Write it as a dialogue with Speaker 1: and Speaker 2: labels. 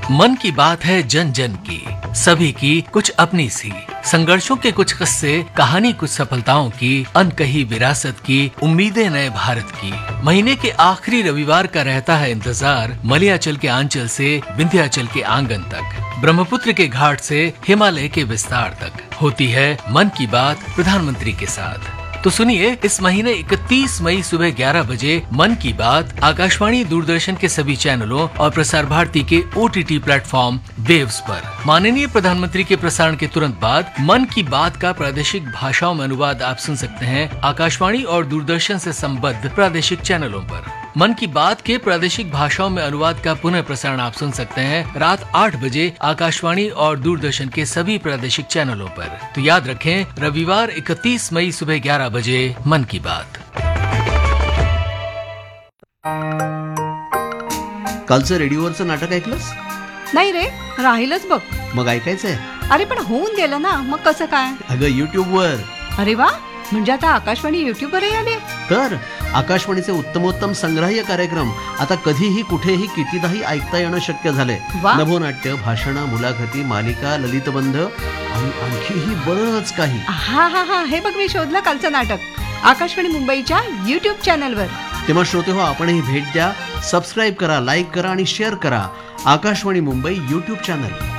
Speaker 1: मन की बात है जन जन की, सभी की कुछ अपनी सी, संघर्षों के कुछ किस्से, कहानी कुछ सफलताओं की, अनकही विरासत की, उम्मीदें नए भारत की। महीने के आखिरी रविवार का रहता है इंतजार, मलयाचल के आंचल से विंध्याचल के आंगन तक, ब्रह्मपुत्र के घाट से हिमालय के विस्तार तक होती है मन की बात प्रधानमंत्री के साथ। तो सुनिए, इस महीने 31 मई सुबह 11 बजे मन की बात आकाशवाणी, दूरदर्शन के सभी चैनलों और प्रसार भारती के OTT प्लेटफॉर्म वेव्स पर। माननीय प्रधानमंत्री के प्रसारण के तुरंत बाद मन की बात का प्रादेशिक भाषाओं में अनुवाद आप सुन सकते हैं आकाशवाणी और दूरदर्शन से संबद्ध प्रादेशिक चैनलों पर। मन की बात के प्रादेशिक भाषाओं में अनुवाद का पुनः प्रसारण आप सुन सकते हैं रात 8 बजे आकाशवाणी और दूरदर्शन के सभी प्रादेशिक चैनलों पर। तो याद रखें, रविवार 31 मई सुबह 11 बजे मन की बात।
Speaker 2: कालचं रेडिओवरचं नाटक ऐकलंस?
Speaker 3: नाही रे, राहिलच बघ.
Speaker 2: मग ऐकायचंय?
Speaker 3: अरे पण होऊन गेलं ना, मग कसं काय?
Speaker 2: अगं युट्यूबवर.
Speaker 3: अरे वा, म्हणजे आता आकाशवाणी युट्यूबवरही आले.
Speaker 2: तर आकाशवाणीचे उत्तमोत्तम संग्राह्य कार्यक्रम आता कधीही कुठेही कितीदाही ऐकता येणं शक्य झालंय. नभोनाट्य, भाषणं, मुलाखती, मालिका, ललितबंध आणि आणखीही बरंच काही.
Speaker 3: हा हा हा, हे बघ मी शोधलं कालचं नाटक आकाशवाणी मुंबईच्या YouTube चॅनलवर.
Speaker 2: तेव्हा श्रोते हो, आपणही भेट द्या, सबस्क्राईब करा, लाईक करा आणि शेअर करा आकाशवाणी मुंबई YouTube चॅनल.